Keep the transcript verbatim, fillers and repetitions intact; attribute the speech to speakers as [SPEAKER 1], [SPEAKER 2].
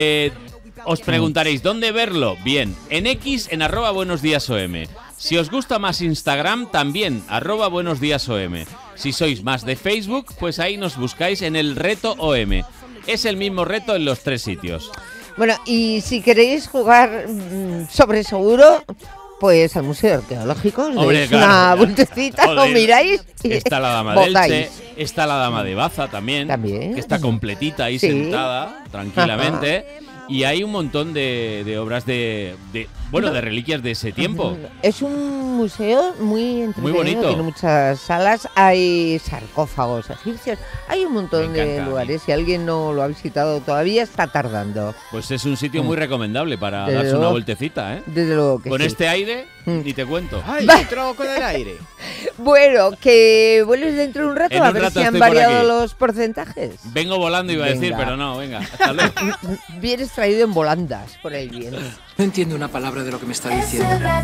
[SPEAKER 1] Eh, os preguntaréis, ¿dónde verlo? Bien, en X, en arroba buenos días O M. Si os gusta más Instagram, también, arroba buenos días O M. Si sois más de Facebook, pues ahí nos buscáis en el reto O M. Es el mismo reto en los tres sitios.
[SPEAKER 2] Bueno, y si queréis jugar mmm, sobre seguro, pues al Museo Arqueológico,
[SPEAKER 1] Hombre,
[SPEAKER 2] es
[SPEAKER 1] claro,
[SPEAKER 2] una
[SPEAKER 1] ya.
[SPEAKER 2] vueltecita,
[SPEAKER 1] Joder,
[SPEAKER 2] lo miráis y
[SPEAKER 1] está la dama de
[SPEAKER 2] votáis.
[SPEAKER 1] Elche, está la dama de Baza también,
[SPEAKER 2] También.
[SPEAKER 1] que está completita ahí
[SPEAKER 2] Sí.
[SPEAKER 1] sentada, tranquilamente. Ajá. Y hay un montón de, de obras de, de, bueno, de reliquias de ese tiempo.
[SPEAKER 2] Es un museo muy entretenido,
[SPEAKER 1] Muy bonito.
[SPEAKER 2] Tiene muchas salas, hay sarcófagos egipcios, hay un montón
[SPEAKER 1] Me
[SPEAKER 2] de
[SPEAKER 1] encanta,
[SPEAKER 2] lugares. Si alguien no lo ha visitado todavía, está tardando.
[SPEAKER 1] Pues es un sitio muy recomendable para
[SPEAKER 2] Desde
[SPEAKER 1] darse
[SPEAKER 2] luego,
[SPEAKER 1] una vueltecita, ¿eh?
[SPEAKER 2] Desde luego que
[SPEAKER 1] Con
[SPEAKER 2] sí.
[SPEAKER 1] este aire,
[SPEAKER 2] Mm.
[SPEAKER 1] ni te cuento.
[SPEAKER 3] ¡Ay,
[SPEAKER 2] Va.
[SPEAKER 3] entró con el aire!
[SPEAKER 2] Bueno, que vuelves dentro de un rato
[SPEAKER 1] En
[SPEAKER 2] a
[SPEAKER 1] un
[SPEAKER 2] ver
[SPEAKER 1] rato
[SPEAKER 2] si han
[SPEAKER 1] estoy por
[SPEAKER 2] variado
[SPEAKER 1] aquí.
[SPEAKER 2] los porcentajes.
[SPEAKER 1] Vengo volando, iba a decir,
[SPEAKER 2] Venga.
[SPEAKER 1] pero no, venga, hasta luego.
[SPEAKER 2] Vienes traído en volandas por el viento.
[SPEAKER 4] No entiendo una palabra de lo que me está diciendo.